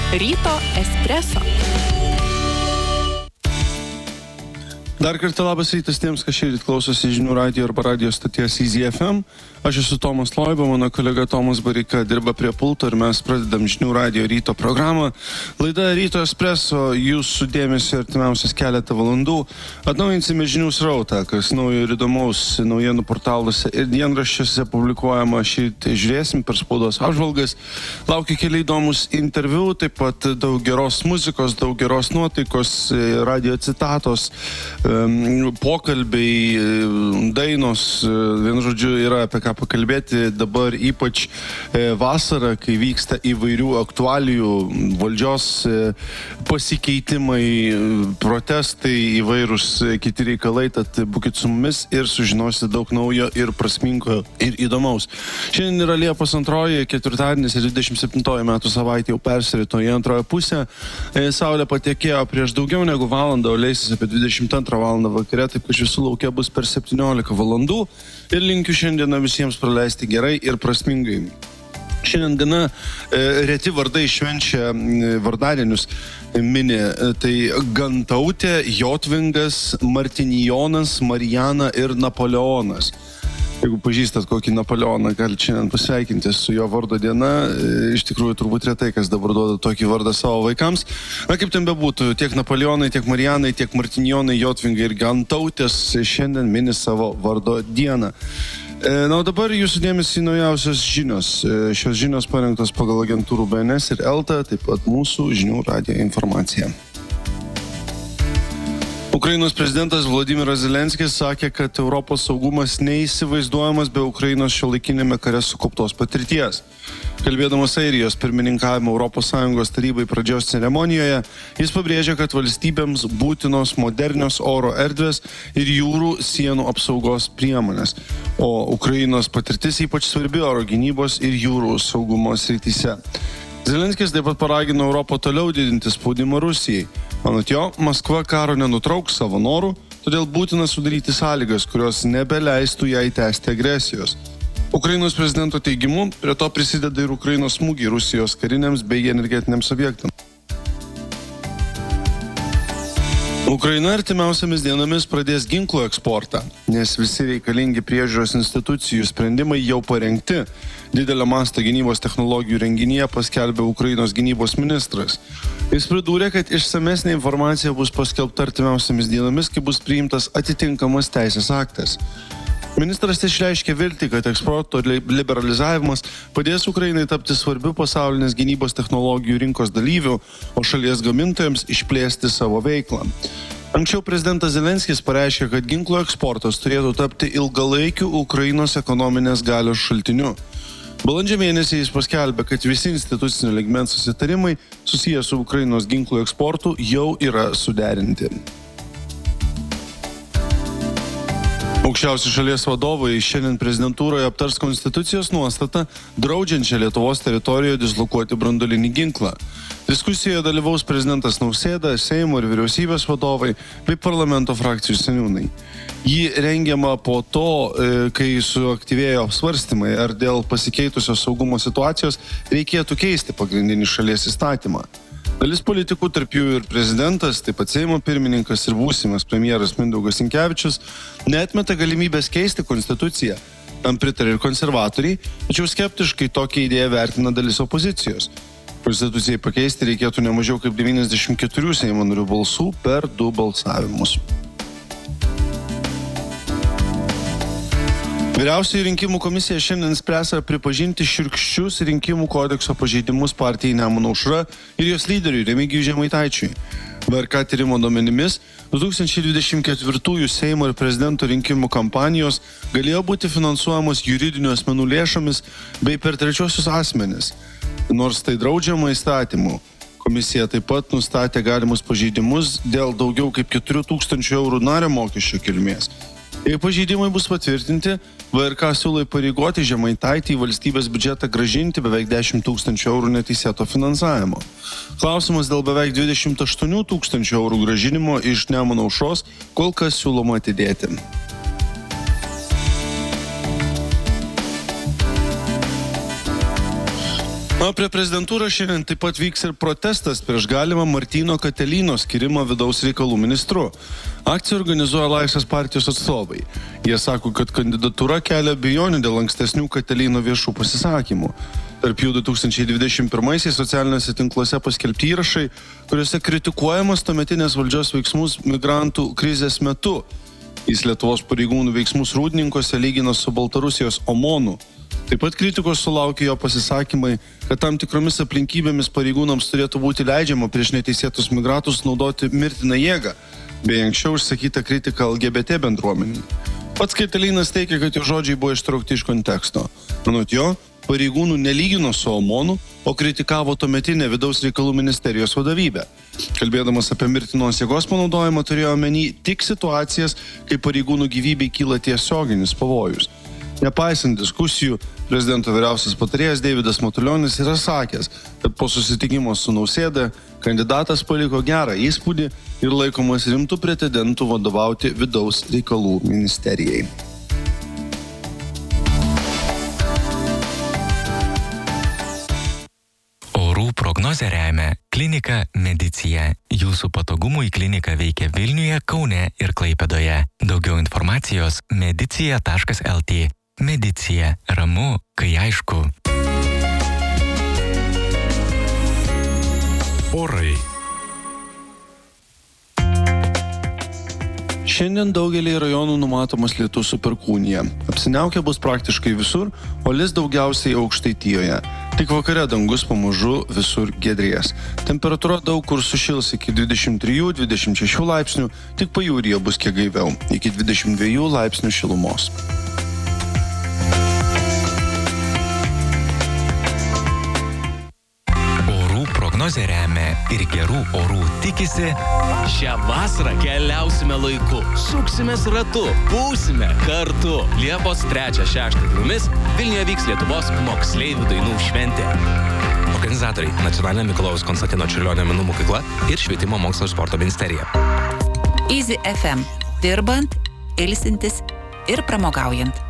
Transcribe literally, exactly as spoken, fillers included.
Ryto espreso. Dar kartą labas rytas tiems, kas šįryt klausosi žinių radijo arba radijos stoties Easy F M. Aš esu Tomas Loiba, mano kolega Tomas Barika dirba prie pulto ir mes pradedam žinių radijo ryto programą. Laida Ryto espreso jūsų dėmesio artimiausias keletą valandų. Atnaujinsime žinių srautą, kas naujo ir įdomaus naujienų portaluose ir dienraščiuose publikuojama. Šįryt žiūrėsim per spaudos apžvalgas. Laukia keli įdomus interviu, taip pat daug geros muzikos, daug geros nuotaikos, radio citatos, pokalbiai, dainos, vienu žodžiu, yra apie ką pakalbėti dabar, ypač vasarą, kai vyksta įvairių aktualijų, valdžios pasikeitimai, protestai, įvairūs kiti reikalai, tad būkit su mumis ir sužinosite daug naujo ir prasmingo ir įdomaus. Šiandien yra Liepos antroji, ketvirtadienis ir dvidešimt septintoji metų savaitė jau persirito į antroją pusę. Saulė patekėjo prieš daugiau negu valandą, o leisis apie dvidešimt antrą valandą vakare, taip kad visų laukia bus per septyniolika valandų ir linkiu šiandieną visiems praleisti gerai ir prasmingai. Šiandien gana e, reti vardai švenčia vardadienius mini, tai Gantautė, Jotvingas, Martinijonas, Marijana ir Napoleonas. Jeigu pažįstat kokį Napoleoną, galite šiandien pasveikinti su jo vardo diena. Iš tikrųjų, turbūt retai, kas dabar duoda tokį vardą savo vaikams. Na, kaip ten bebūtų, tiek Napoleonai, tiek Marijanai, tiek Martinijonai, Jotvingai ir Gantautės šiandien mini savo vardo dieną. Na, o dabar jūsų dėmesį naujausios žinios. Šios žinios parengtos pagal agentūrų B N S ir Elta, taip pat mūsų žinių radijo informacija. Ukrainos prezidentas Vladimiras Zelenskis sakė, kad Europos saugumas neįsivaizduojamas be Ukrainos šiuolaikinėme kare sukauptos patirties. Kalbėdamas Airijos pirmininkavimo Europos Sąjungos tarybai pradžios ceremonijoje, jis pabrėžė, kad valstybėms būtinos modernios oro erdvės ir jūrų sienų apsaugos priemonės, o Ukrainos patirtis ypač svarbi oro gynybos ir jūrų saugumo srityse. Zelenskis taip pat paragino Europą toliau didinti spaudimą Rusijai. Anot jo, Maskva karo nenutrauks savo norų, todėl būtina sudaryti sąlygas, kurios nebeleistų jai tęsti agresijos. Ukrainos prezidento teigimu, prie to prisideda ir Ukrainos smūgiai Rusijos kariniams bei energetiniams objektams. Ukraina artimiausiamis dienomis pradės ginklų eksportą, nes visi reikalingi priežiūros institucijų sprendimai jau parengti. Didelio masto gynybos technologijų renginyje paskelbė Ukrainos gynybos ministras. Jis pridūrė, kad išsamesnė informacija bus paskelbta artimiausiamis dienomis, kai bus priimtas atitinkamas teisės aktas. Ministras išreiškė viltį, kad eksporto liberalizavimas padės Ukrainai tapti svarbiu pasaulinės gynybos technologijų rinkos dalyvių, o šalies gamintojams išplėsti savo veiklą. Anksčiau prezidentas Zelenskis pareiškė, kad ginklų eksportas turėtų tapti ilgalaikiu Ukrainos ekonominės galios šaltiniu. Balandžio mėnesį jis paskelbė, kad visi institucinio lygmens susitarimai susiję su Ukrainos ginklų eksportu jau yra suderinti. Aukščiausi šalies vadovai šiandien prezidentūroje aptars konstitucijos nuostatą, draudžiančią Lietuvos teritorijoje dislokuoti branduolinį ginklą. Diskusijoje dalyvaus prezidentas Nausėda, Seimo ir vyriausybės vadovai bei parlamento frakcijų seniūnai. Ji rengiama po to, kai suaktyvėjo apsvarstymai, ar dėl pasikeitusios saugumo situacijos reikėtų keisti pagrindinį šalies įstatymą. Dalis politikų, tarp jų ir prezidentas, taip pat Seimo pirmininkas ir būsimas premjeras Mindaugas Sinkevičius, neatmeta galimybės keisti konstituciją. Tam pritarė ir konservatoriai, tačiau skeptiškai tokią idėją vertina dalis opozicijos. Konstitucijai pakeisti reikėtų ne mažiau kaip devyniasdešimt keturių Seimo narių balsų per du balsavimus. Vyriausioji rinkimų komisija šiandien spręs ar pripažinti šiurkščius rinkimų kodekso pažeidimus partijai Nemuno aušra ir jos lyderiui Remigijui Žemaitaičiui. V R K tyrimo duomenimis du tūkstančiai dvidešimt ketvirtųjų Seimo ir prezidento rinkimų kampanijos galėjo būti finansuojamos juridinių asmenų lėšomis bei per trečiosius asmenis, nors tai draudžiama įstatymu. Komisija taip pat nustatė galimus pažeidimus dėl daugiau kaip keturių tūkstančių eurų nario mokesčio kilmės. Jei pažeidimai bus patvirtinti, V R K siūlo įpareigoti Žemaitaitį į valstybės biudžetą grąžinti beveik dešimt tūkstančių eurų neteisėto finansavimo. Klausimas dėl beveik dvidešimt aštuonių tūkstančių eurų grąžinimo iš Nemuno aušros kol kas siūloma atidėti. O prie prezidentūros šiandien taip pat vyks ir protestas prieš galimą Martyno Katelyno skirimą vidaus reikalų ministru. Akciją organizuoja Laisvės partijos atstovai. Jie sako, kad kandidatūra kelia abejonių dėl ankstesnių Katelyno viešų pasisakymų. Tarp jų du tūkstančiai dvidešimt pirmaisiais socialiniuose tinkluose paskelbti įrašai, kuriuose kritikuojamas tuometinės valdžios veiksmus migrantų krizės metu. Jis Lietuvos pareigūnų veiksmus Rūdninkose lygino su Baltarusijos OMONu. Taip pat kritikos sulaukė jo pasisakymai, kad tam tikromis aplinkybėmis pareigūnams turėtų būti leidžiama prieš neteisėtus migrantus naudoti mirtiną jėgą, bei anksčiau išsakyta kritika L G B T bendruomenei. Pats Katelynas teigia, kad jo žodžiai buvo ištraukti iš konteksto. Anot jo, pareigūnų nelygino su OMONu, o kritikavo tuometinę vidaus reikalų ministerijos vadovybę. Kalbėdamas apie mirtinos jėgos panaudojimą turėjo omeny tik situacijas, kai pareigūnų gyvybei kyla tiesioginis pavojus. Nepaisant diskusijų, prezidento vyriausias patarėjas Deividas Matulionis yra sakęs, kad po susitikimo su Nausėda kandidatas paliko gerą įspūdį ir laikomas rimtų pretendentų vadovauti vidaus reikalų ministerijai. Prognozę remia klinika Medicija. Jūsų patogumui klinika veikia Vilniuje, Kaune ir Klaipėdoje. Daugiau informacijos medicija taškas el tė. Medicija. Ramu, kai aišku. Orai. Šiandien daugelį rajonų numatomas lietus su perkūnija. Apsiniaukę bus praktiškai visur, o lis daugiausiai Aukštaitijoje. Tik vakare dangus pamažu visur giedrės. Temperatūra daug kur sušils iki dvidešimt trijų dvidešimt šešių laipsnių, tik pajūryje bus kiek gaiviau, iki dvidešimt dviejų laipsnių šilumos. Prognozę remia ir gerų orų tikisi. Šią vasarą keliausime laiku, suksimės ratu, būsime kartu. Liepos trečią šeštą dienomis Vilniuje vyks Lietuvos moksleivių dainų šventė. Organizatoriai Nacionalinė Mikalojaus Konstantino Čiurlionio menų mokykla ir Švietimo mokslo ir sporto ministerija. Easy F M. Dirbant, ilsintis ir pramogaujant.